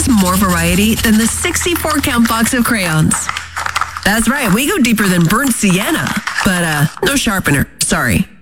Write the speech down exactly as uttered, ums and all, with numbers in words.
has more variety than the sixty-four count box of crayons. That's right, we go deeper than burnt sienna, but uh, no sharpener, sorry.